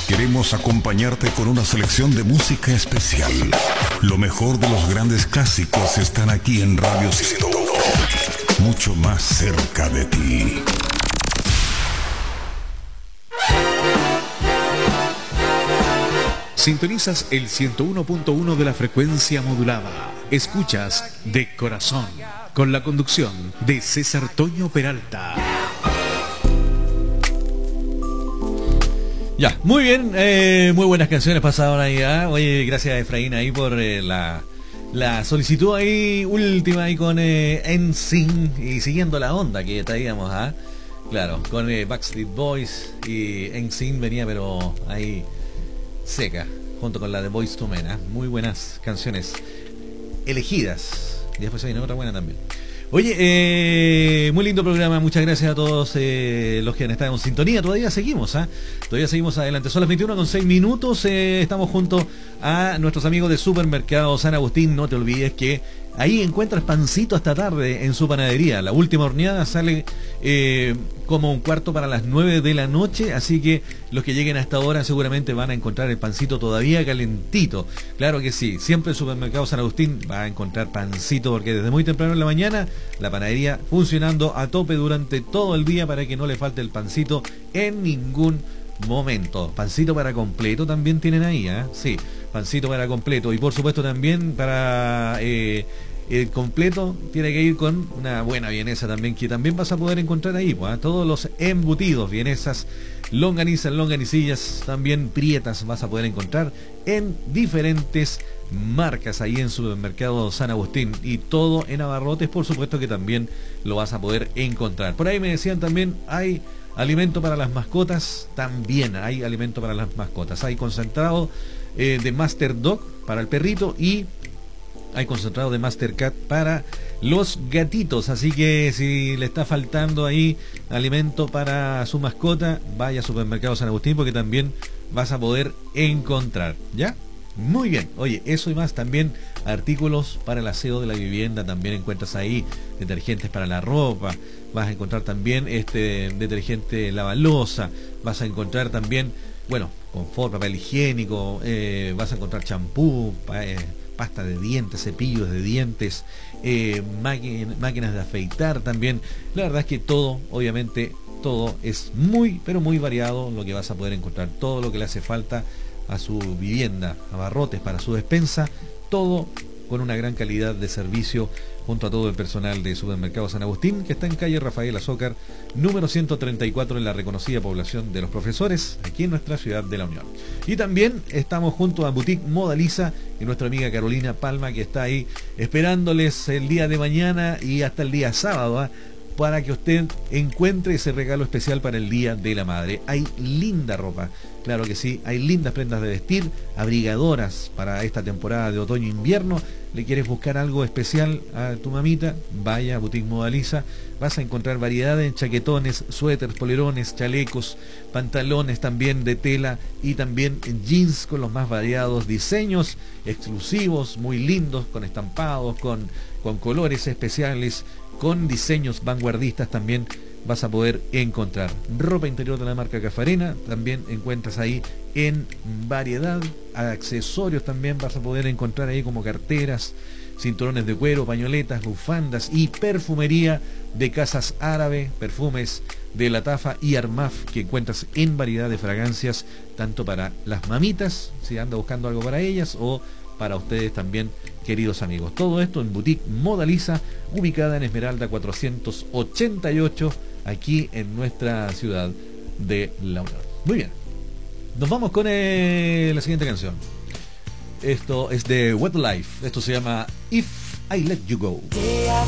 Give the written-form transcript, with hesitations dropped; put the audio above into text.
queremos acompañarte con una selección de música especial. Lo mejor de los grandes clásicos están aquí en Radio 101, mucho más cerca de ti. Sintonizas el 101.1 de la frecuencia modulada. Escuchas De Corazón, con la conducción de César Toño Peralta. Ya, muy bien, muy buenas canciones pasaron ahí, ¿eh? Oye, gracias a Efraín ahí por la solicitud ahí última ahí con NSYNC y siguiendo la onda que traíamos, ¿ah? Claro, con Backstreet Boys y NSYNC venía pero ahí seca, junto con la de Boyz II Men, ¿eh? Muy buenas canciones elegidas. Y después viene otra buena también. Oye, muy lindo programa, muchas gracias a todos los que han estado en sintonía. Todavía seguimos, todavía seguimos adelante. Son las 21:06. Estamos junto a nuestros amigos de Supermercado San Agustín. No te olvides que ahí encuentras pancito hasta tarde en su panadería. La última horneada sale como un cuarto para las 9 de la noche, así que los que lleguen hasta ahora seguramente van a encontrar el pancito todavía calentito. Claro que sí, siempre en Supermercado San Agustín va a encontrar pancito, porque desde muy temprano en la mañana la panadería funcionando a tope durante todo el día para que no le falte el pancito en ningún momento. Pancito para completo también tienen ahí, sí, pancito para completo. Y por supuesto también para el completo tiene que ir con una buena vienesa también, que también vas a poder encontrar ahí, todos los embutidos, vienesas, longanizas, longanicillas, también prietas vas a poder encontrar en diferentes marcas ahí en Supermercado San Agustín, y todo en abarrotes, por supuesto que también lo vas a poder encontrar. Por ahí me decían también hay alimento para las mascotas, también hay alimento para las mascotas, hay concentrado de Master Dog para el perrito y hay concentrado de Master Cat para los gatitos, así que si le está faltando ahí alimento para su mascota, vaya a Supermercado San Agustín, porque también vas a poder encontrar, ¿ya? Muy bien, oye, eso y más, también artículos para el aseo de la vivienda, también encuentras ahí detergentes para la ropa, vas a encontrar también detergente lavalosa, vas a encontrar también, bueno, confort, papel higiénico, vas a encontrar champú, pasta de dientes, cepillos de dientes, máquinas de afeitar también. La verdad es que todo, obviamente, todo es muy, pero muy variado lo que vas a poder encontrar, todo lo que le hace falta a su vivienda, abarrotes para su despensa, todo con una gran calidad de servicio junto a todo el personal de Supermercado San Agustín, que está en calle Rafael Azócar, número 134, en la reconocida población de Los Profesores, aquí en nuestra ciudad de La Unión. Y también estamos junto a Boutique Modaliza y nuestra amiga Carolina Palma, que está ahí esperándoles el día de mañana y hasta el día sábado, para que usted encuentre ese regalo especial para el Día de la Madre. Hay linda ropa, claro que sí, hay lindas prendas de vestir, abrigadoras para esta temporada de otoño-invierno. ¿Le quieres buscar algo especial a tu mamita? Vaya a Boutique Modaliza, vas a encontrar variedad en chaquetones, suéteres, polerones, chalecos, pantalones también de tela y también en jeans con los más variados diseños exclusivos, muy lindos, con estampados, con colores especiales, con diseños vanguardistas también vas a poder encontrar. Ropa interior de la marca Cafarena también encuentras ahí en variedad. Accesorios también vas a poder encontrar ahí, como carteras, cinturones de cuero, pañoletas, bufandas y perfumería de Casas Árabe, perfumes de Latafa y Armaf, que encuentras en variedad de fragancias, tanto para las mamitas, si anda buscando algo para ellas, o para ustedes también, queridos amigos. Todo esto en Boutique Modaliza, ubicada en Esmeralda 488, aquí en nuestra ciudad de La Unión. Muy bien, nos vamos con la siguiente canción. Esto es de Westlife, esto se llama If I Let You Go. Day